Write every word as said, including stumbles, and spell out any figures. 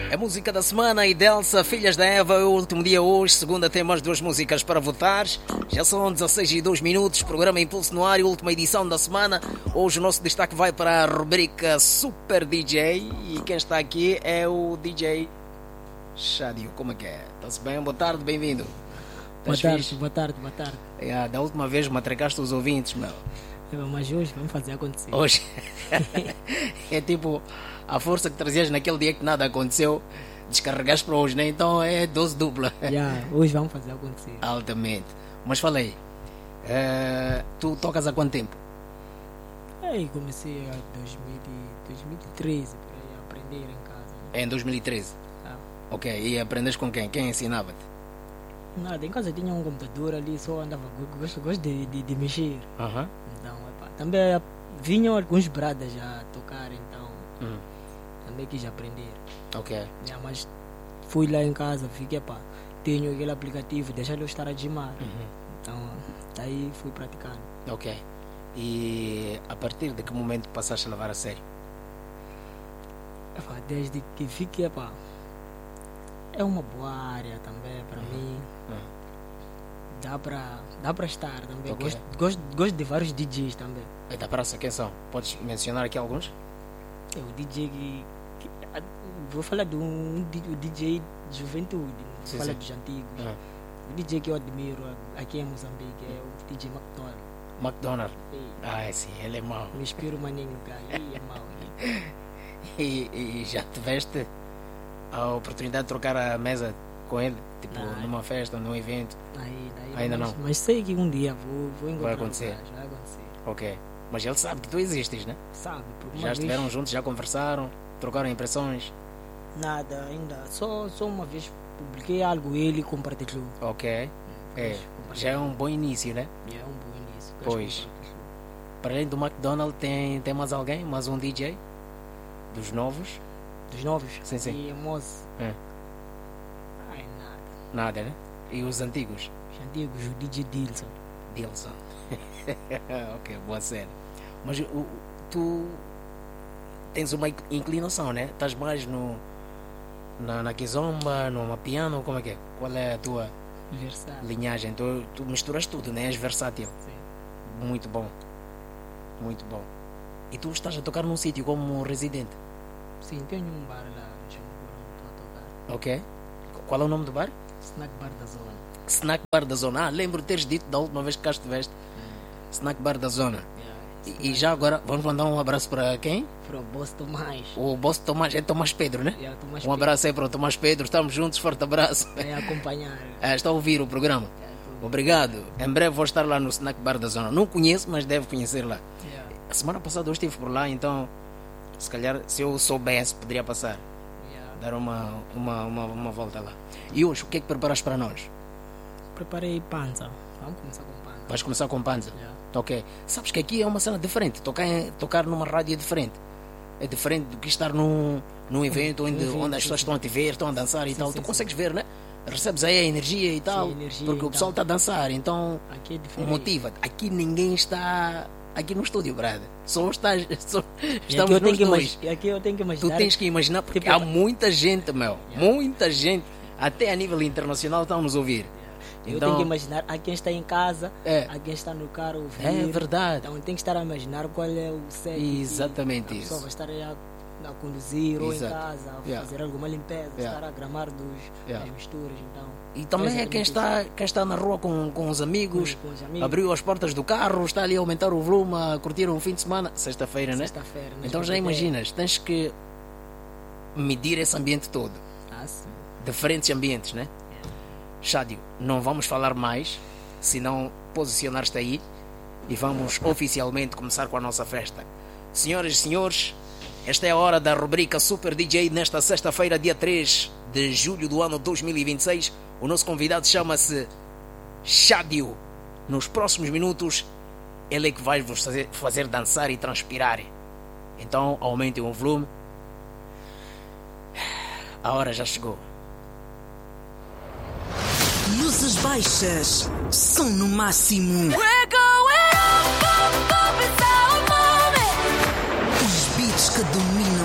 É música da semana e Delsa, Filhas da Eva, é o último dia hoje. Segunda tem mais duas músicas para votar. Já são dezasseis e dois minutos. Programa Impulso no ar, última edição da semana. Hoje o nosso destaque vai para a rubrica Super D J. E quem está aqui é o D J Shadio. Como é que é? Está-se bem? Boa tarde, bem-vindo. Boa tarde, fixe? boa tarde, boa tarde. É, da última vez matracaste os ouvintes, meu. É, mas hoje vamos fazer acontecer. Hoje é tipo a força que trazias naquele dia que nada aconteceu, descarregaste para hoje, né? Então é dose dupla. Yeah, hoje vamos fazer acontecer. Altamente. Mas falei, uh, tu tocas há quanto tempo? É, comecei em dois mil e treze por aí, a aprender em casa. Né? É em dois mil e treze? Ah. Ok, e aprendes com quem? Quem ensinava-te? Nada, em casa tinha um computador ali, só andava, gosto, gosto de, de, de mexer. Uhum. Então, epa, também vinham alguns bradas já a tocar, então uhum. também quis aprender. Ok. Yeah, mas fui lá em casa, fiquei, pá, tenho aquele aplicativo, deixa eu estar a gimar. Uhum. Então, daí fui praticando. Ok. E a partir de que momento passaste a levar a sério? Epa, desde que fiquei, pá, é uma boa área também para uhum. mim. Uhum. Dá para dá para estar também. Okay. Gosto, gosto, gosto de vários D Js também. E da praça, quem são? Podes mencionar aqui alguns? É o D J que, que vou falar de um o D J de juventude, vou falar dos antigos. Uhum. O D J que eu admiro aqui em Moçambique é o D J McDonald. McDonald? Sim. Ah, sim, ele é mau. Me inspiro maninho, cara. Ele é mau. e, e já tiveste a oportunidade de trocar a mesa com ele? Tipo, não, numa festa, num evento? Aí, aí, ainda mas, não? Mas sei que um dia vou, vou encontrar. Vai acontecer? Lugar, vai acontecer. Ok. Mas ele sabe que tu existes, né? Sabe. Porque já estiveram vez... juntos, já conversaram, trocaram impressões? Nada, ainda. Só, só uma vez publiquei algo e ele compartilhou. Ok. É, já é um bom início, né? Já é um bom início. Pois. Para além do McDonald, tem, tem mais alguém? Mais um D J? Dos novos? Dos novos? Sim, sim. E a moça? É. Ai, nada. Nada, né? E os antigos? Os antigos, o D J Dilson. Dilson. Ok, boa série. Mas o, tu tens uma inclinação, né? Estás mais no na, na kizomba, no mapiano, como é que é? Qual é a tua versátil. linhagem? Tu, tu misturas tudo, né? És versátil. Sim. Muito bom. Muito bom. E tu estás a tocar num sítio como residente? Sim, tenho um bar lá no Xangura onde estou a tocar. Ok. Qual é o nome do bar? Snack Bar da Zona. Snack Bar da Zona. Ah, lembro de teres dito da última vez que cá estiveste. Hum. Snack Bar da Zona. Yeah, e, e já agora, vamos mandar um abraço para quem? Para o Boss Tomás. O Boss Tomás, é Tomás Pedro, né? Yeah, Tomás um abraço Pedro. Aí para o Tomás Pedro. Estamos juntos, forte abraço. É acompanhar. Ah, está a ouvir o programa? Yeah, obrigado. Em breve vou estar lá no Snack Bar da Zona. Não conheço, mas deve conhecer lá. Yeah. A semana passada eu estive por lá, então se calhar se eu soubesse poderia passar. Yeah. Dar uma, uma, uma, uma volta lá. E hoje, o que é que preparas para nós? Preparei panza. Vamos começar com panza. Vais começar com panza? Yeah. Ok. Sabes que aqui é uma cena diferente. Tocar, tocar numa rádio é diferente. É diferente do que estar num, num evento onde, evento, onde as pessoas sim, estão a te ver, estão a dançar e sim, tal. sim, tu sim. consegues ver, né? Recebes aí a energia e tal. Sim, energia, porque o pessoal está então. a dançar, então Aqui é diferente. motiva-te. Aqui ninguém está aqui no estúdio, brother. Só estás, só E estamos aqui eu, tenho nós que dois. imagi- aqui eu tenho que imaginar. Tu tens que imaginar, porque Tipo, há muita gente, meu. Yeah. Muita gente. Até a nível internacional estão a nos ouvir. Eu Então, tenho que imaginar a quem está em casa, É. a quem está no carro a ouvir. é verdade. Então tem que estar a imaginar qual é o set. Exatamente que a pessoa isso. vai estar aí a, a conduzir ou em Exato. casa, a Yeah. fazer alguma limpeza, Yeah. estar a gramar dos, Yeah. das misturas. Então, E também é quem exatamente está, quem está na rua com, com os amigos, Com- com os amigos. abriu as portas do carro, está ali a aumentar o volume, a curtir um fim de semana, sexta-feira, né? Sexta-feira. nas Então já bibliotecas. imaginas, tens que medir esse ambiente todo. Ah, sim. Diferentes ambientes, né? Shadio, não vamos falar mais, senão posicionar-te aí e vamos oficialmente começar com a nossa festa. Senhoras e senhores, esta é a hora da rubrica Super D J nesta sexta-feira, dia três de julho do ano dois mil e vinte e seis. O nosso convidado chama-se Shadio. Nos próximos minutos, ele é que vai vos fazer, fazer dançar e transpirar. Então, aumentem o volume. A hora já chegou. Luzes baixas, som no máximo. We're going up, up, up, it's our moment. Os beats que dominam